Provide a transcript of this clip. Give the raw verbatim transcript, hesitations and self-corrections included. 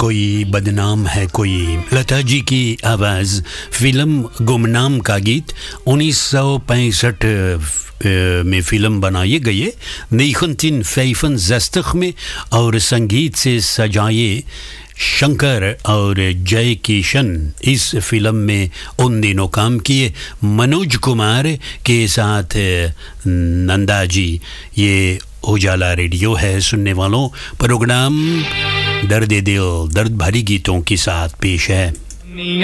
कोई बदनाम है कोई, लता जी की आवाज़, फिल्म गुमनाम का गीत उन्नीस सौ पैंसठ में फ़िल्म बनाई गई है उन्नीस में और संगीत से सजाए शंकर और जय किशन। इस फिल्म में उन दिनों काम किए मनोज कुमार के साथ नंदा जी। ये उजाला रेडियो है, सुनने वालों प्रोग्राम दर्द दिल दर्द भरी गीतों के साथ पेश है।